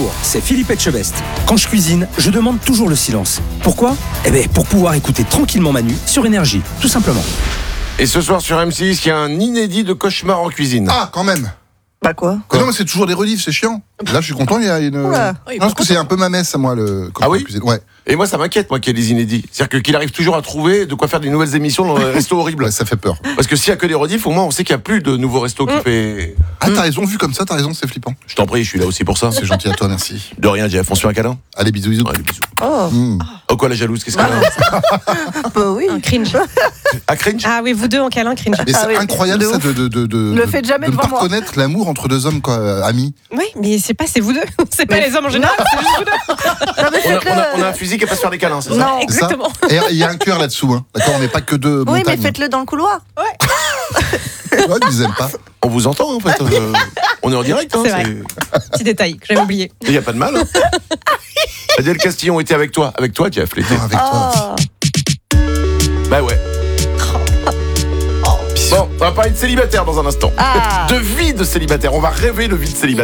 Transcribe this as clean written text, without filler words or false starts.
Bonjour, c'est Philippe Etchebest. Quand je cuisine, je demande toujours le silence. Pourquoi ? Pour pouvoir écouter tranquillement Manu sur Énergie, tout simplement. Et ce soir sur M6, il y a un inédit de cauchemar en cuisine. Ah, quand même. Bah quoi ? Non, mais c'est toujours des rediffs, c'est chiant. Là, je suis content, il y a une. Oula. Non, parce que c'est un peu ma messe, moi, le. Ah oui ? cuisine. Ouais. Et moi, ça m'inquiète, moi, qu'il y ait des inédits. C'est-à-dire qu'il arrive toujours à trouver de quoi faire des nouvelles émissions dans le resto horrible. Ouais, ça fait peur. Parce que s'il y a que des rediffs, au moins, on sait qu'il n'y a plus de nouveaux restos qui fait. Ah, t'as raison, vu comme ça, t'as raison, c'est flippant. Je t'en prie, je suis là aussi pour ça. C'est gentil à toi, merci. De rien, Jeff. On se fait un câlin ? Allez, bisous, bisous. Allez, bisous. Oh, Oh, quoi, la jalouse ? Qu'est-ce qu'elle a ? bah oui. Un cringe. Ah, cringe ? Ah oui, vous deux en câlin, cringe. Mais c'est oui, incroyable, de ça, ouf. de Le faites jamais de ne devant pas moi. reconnaître l'amour entre deux hommes, quoi, amis. Oui, mais c'est vous deux. C'est pas Mais- les hommes en général, c'est juste vous deux. Non, mais faites-le. On a un fusil qui va pas se faire des câlins, c'est ça ? Non. C'est ça Exactement. Et il y a un cœur là-dessous, hein. D'accord, on n'est pas que deux Oui, mais montagnes. faites-le dans le couloir. Ouais, ils nous aiment pas. On vous entend, en fait. On est en direct, hein. C'est vrai. Petit détail que j'avais oublié. Il n'y a pas de mal. Hein. Adèle Castillon était avec toi. Avec toi, Jeff, l'été. Non, avec toi. Oh. Bah ouais. Bon, on va parler de célibataire dans un instant. Ah. De vie de célibataire. On va rêver de vie de célibataire.